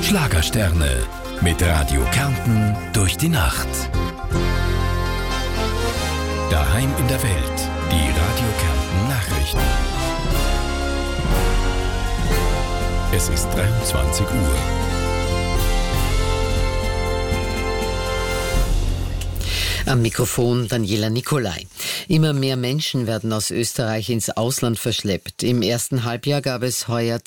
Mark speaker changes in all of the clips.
Speaker 1: Schlagersterne mit Radio Kärnten durch die Nacht. Daheim in der Welt, die Radio Kärnten Nachrichten. Es ist 23 Uhr.
Speaker 2: Am Mikrofon Daniela Nicolai. Immer mehr Menschen werden aus Österreich ins Ausland verschleppt. Im ersten Halbjahr gab es heuer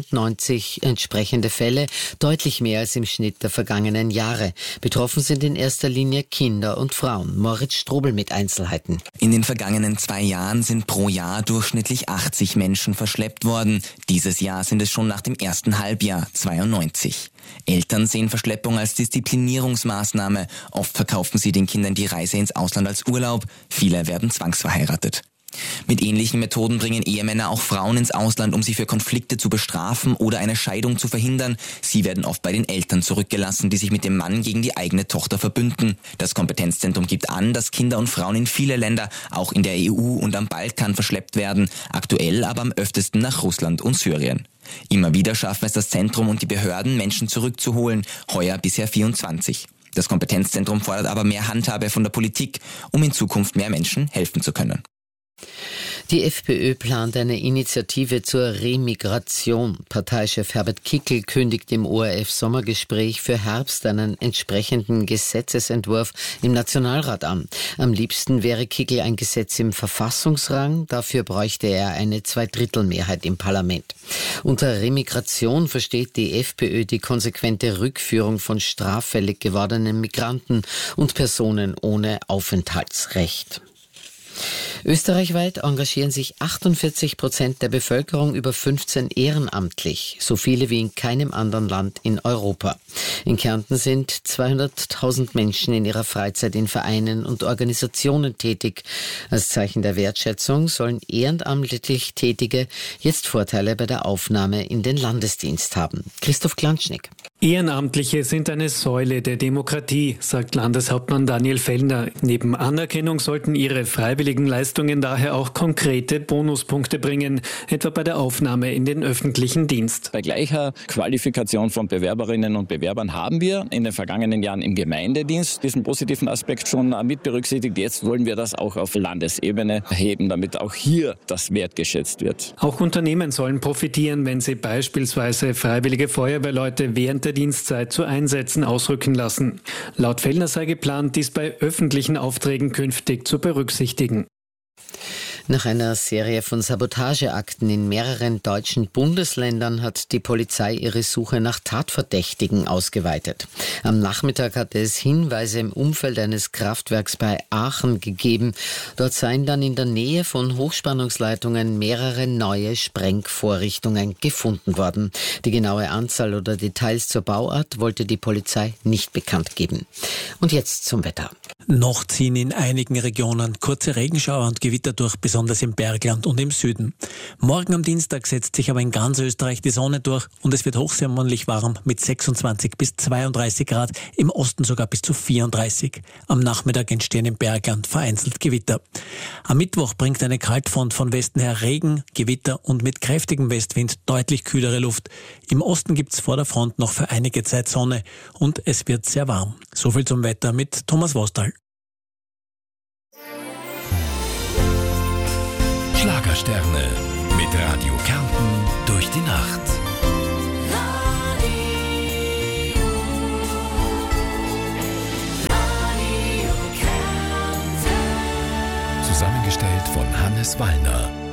Speaker 2: 92 entsprechende Fälle, deutlich mehr als im Schnitt der vergangenen Jahre. Betroffen sind in erster Linie Kinder und Frauen. Moritz Strobel mit Einzelheiten.
Speaker 3: In den vergangenen 2 Jahren sind pro Jahr durchschnittlich 80 Menschen verschleppt worden. Dieses Jahr sind es schon nach dem ersten Halbjahr 92. Eltern sehen Verschleppung als Disziplinierungsmaßnahme. Oft verkaufen sie den Kindern die Reise ins Ausland als Urlaub. Viele werden zwangsverheiratet. Mit ähnlichen Methoden bringen Ehemänner auch Frauen ins Ausland, um sie für Konflikte zu bestrafen oder eine Scheidung zu verhindern. Sie werden oft bei den Eltern zurückgelassen, die sich mit dem Mann gegen die eigene Tochter verbünden. Das Kompetenzzentrum gibt an, dass Kinder und Frauen in viele Länder, auch in der EU und am Balkan, verschleppt werden. Aktuell aber am öftesten nach Russland und Syrien. Immer wieder schaffen es das Zentrum und die Behörden, Menschen zurückzuholen. Heuer bisher 24. Das Kompetenzzentrum fordert aber mehr Handhabe von der Politik, um in Zukunft mehr Menschen helfen zu können.
Speaker 2: Die FPÖ plant eine Initiative zur Remigration. Parteichef Herbert Kickl kündigt im ORF-Sommergespräch für Herbst einen entsprechenden Gesetzesentwurf im Nationalrat an. Am liebsten wäre Kickl ein Gesetz im Verfassungsrang. Dafür bräuchte er eine Zweidrittelmehrheit im Parlament. Unter Remigration versteht die FPÖ die konsequente Rückführung von straffällig gewordenen Migranten und Personen ohne Aufenthaltsrecht. Österreichweit engagieren sich 48% der Bevölkerung über 15 ehrenamtlich, so viele wie in keinem anderen Land in Europa. In Kärnten sind 200.000 Menschen in ihrer Freizeit in Vereinen und Organisationen tätig. Als Zeichen der Wertschätzung sollen ehrenamtlich Tätige jetzt Vorteile bei der Aufnahme in den Landesdienst haben. Christoph Klanschnik.
Speaker 4: Ehrenamtliche sind eine Säule der Demokratie, sagt Landeshauptmann Daniel Fellner. Neben Anerkennung sollten ihre freiwilligen Leistungen daher auch konkrete Bonuspunkte bringen, etwa bei der Aufnahme in den öffentlichen Dienst.
Speaker 5: Bei gleicher Qualifikation von Bewerberinnen und Bewerbern haben wir in den vergangenen Jahren im Gemeindedienst diesen positiven Aspekt schon mit berücksichtigt. Jetzt wollen wir das auch auf Landesebene erheben, damit auch hier das wertgeschätzt wird.
Speaker 4: Auch Unternehmen sollen profitieren, wenn sie beispielsweise freiwillige Feuerwehrleute während der Dienstzeit zu Einsätzen ausrücken lassen. Laut Fellner sei geplant, dies bei öffentlichen Aufträgen künftig zu berücksichtigen.
Speaker 2: Nach einer Serie von Sabotageakten in mehreren deutschen Bundesländern hat die Polizei ihre Suche nach Tatverdächtigen ausgeweitet. Am Nachmittag hatte es Hinweise im Umfeld eines Kraftwerks bei Aachen gegeben. Dort seien dann in der Nähe von Hochspannungsleitungen mehrere neue Sprengvorrichtungen gefunden worden. Die genaue Anzahl oder Details zur Bauart wollte die Polizei nicht bekannt geben. Und jetzt zum Wetter.
Speaker 6: Noch ziehen in einigen Regionen kurze Regenschauer und Gewitter durch, besonders im Bergland und im Süden. Morgen am Dienstag setzt sich aber in ganz Österreich die Sonne durch und es wird hochsommerlich warm mit 26 bis 32 Grad, im Osten sogar bis zu 34. Am Nachmittag entstehen im Bergland vereinzelt Gewitter. Am Mittwoch bringt eine Kaltfront von Westen her Regen, Gewitter und mit kräftigem Westwind deutlich kühlere Luft. Im Osten gibt's vor der Front noch für einige Zeit Sonne und es wird sehr warm. Soviel zum Wetter mit Thomas Wostal.
Speaker 1: Schlagersterne mit Radio Kärnten durch die Nacht. Zusammengestellt von Hannes Wallner.